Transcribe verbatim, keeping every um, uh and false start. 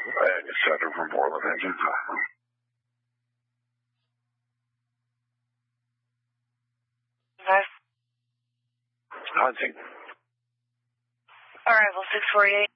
And it's Center from Portland, engine. Five. Hunting. Arrival six forty-eight.